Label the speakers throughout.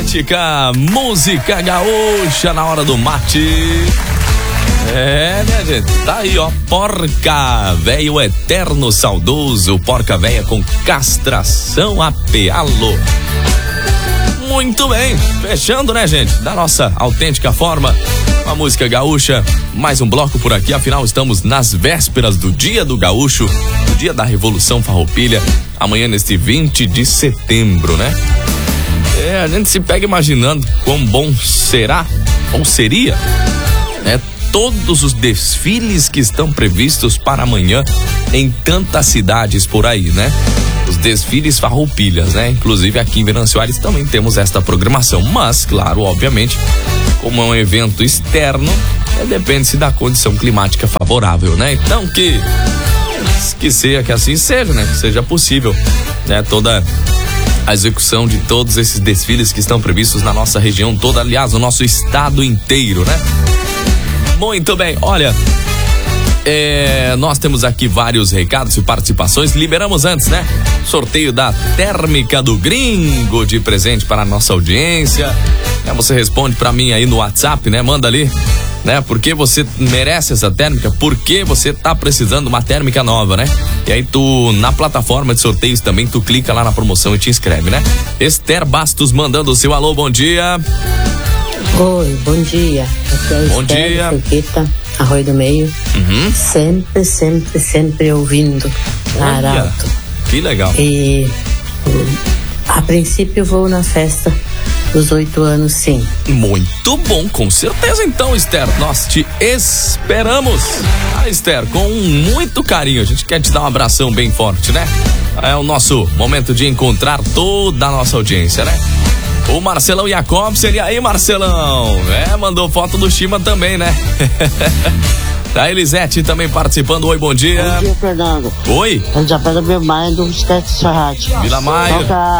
Speaker 1: romântica, música gaúcha na hora do mate. É, minha gente, tá aí, ó, Porca Véia, o eterno saudoso Porca Véia com castração a pealo. Muito bem, fechando, né, gente, da nossa autêntica forma, uma música gaúcha, mais um bloco por aqui, afinal estamos nas vésperas do Dia do Gaúcho, do Dia da Revolução Farroupilha, amanhã neste 20 de setembro, né? É, a gente se pega imaginando quão bom será, ou seria, né, todos os desfiles que estão previstos para amanhã em tantas cidades por aí, né? Os desfiles farroupilhas, né? Inclusive aqui em Venâncio Aires também temos esta programação, mas, claro, obviamente, como é um evento externo, depende-se da condição climática favorável, né? Então que assim seja, né? Que seja possível, né? Toda a execução de todos esses desfiles que estão previstos na nossa região toda, aliás, no nosso estado inteiro, né? Muito bem, olha, nós temos aqui vários recados e participações, liberamos antes, né? Sorteio da térmica do Gringo de presente para a nossa audiência, você responde para mim aí no WhatsApp, né? Manda ali, né? Porque você merece essa térmica, porque você tá precisando de uma térmica nova, né? E aí tu, na plataforma de sorteios também, tu clica lá na promoção e te inscreve, né? Esther Bastos mandando o seu alô, bom dia.
Speaker 2: Oi, bom dia. Aqui é
Speaker 1: bom
Speaker 2: Esther,
Speaker 1: dia.
Speaker 2: Cerquita, Arroio do Meio. Sempre ouvindo na Arauto.
Speaker 1: Que legal.
Speaker 2: E a princípio vou na festa dos 8 anos, sim.
Speaker 1: Muito bom, com certeza então, Esther. Nós te esperamos. Esther, com muito carinho. A gente quer te dar um abração bem forte, né? É o nosso momento de encontrar toda a nossa audiência, né? O Marcelão Jacobsen, e aí, Marcelão? Mandou foto do Chima também, né? A Elisete também participando. Oi, bom dia.
Speaker 3: Bom dia, Fernando.
Speaker 1: Oi.
Speaker 3: Eu já pego Vila Maia do Esquete Sarrate.
Speaker 1: Vila Maia.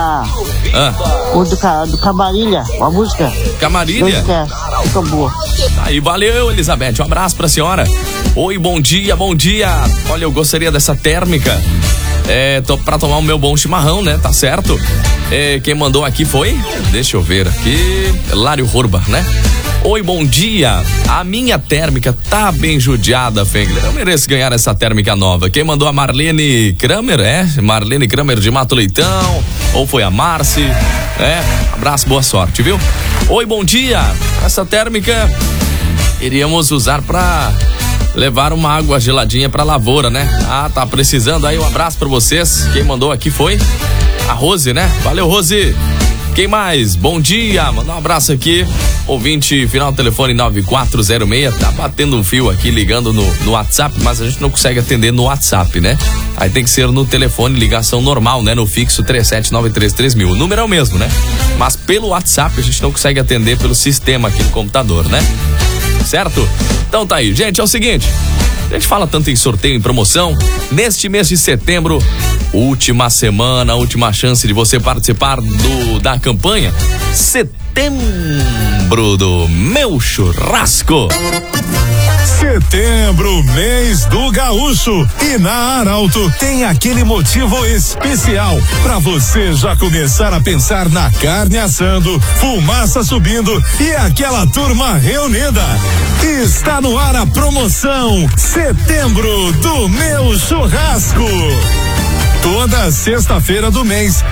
Speaker 3: O do Camarilha, a música.
Speaker 1: Camarilha?
Speaker 3: Fica boa.
Speaker 1: Aí, valeu, Elizabeth. Um abraço pra senhora. Oi, bom dia, bom dia. Olha, eu gostaria dessa térmica. Tô pra tomar o meu bom chimarrão, né? Tá certo? Quem mandou aqui foi? Deixa eu ver aqui. Lário Horba, né? Oi, bom dia. A minha térmica tá bem judiada, Fengler. Eu mereço ganhar essa térmica nova. Quem mandou? A Marlene Kramer, Marlene Kramer de Mato Leitão. Ou foi a Marci? Abraço, boa sorte, viu? Oi, bom dia. Essa térmica iríamos usar pra levar uma água geladinha pra lavoura, né? Tá precisando aí, um abraço pra vocês. Quem mandou aqui foi a Rose, né? Valeu, Rose. Quem mais? Bom dia, manda um abraço aqui. Ouvinte, final do telefone 9406, tá batendo um fio aqui, ligando no WhatsApp, mas a gente não consegue atender no WhatsApp, né? Aí tem que ser no telefone, ligação normal, né? No fixo 37933000. O número é o mesmo, né? Mas pelo WhatsApp a gente não consegue atender pelo sistema aqui no computador, né? Certo? Então tá aí, gente, é o seguinte, a gente fala tanto em sorteio, em promoção, neste mês de setembro, última semana, última chance de você participar da campanha Setembro do Meu Churrasco.
Speaker 4: Setembro, mês do gaúcho, e na Arauto tem aquele motivo especial para você já começar a pensar na carne assando, fumaça subindo e aquela turma reunida. Está no ar a promoção Setembro do Meu Churrasco. Toda sexta-feira do mês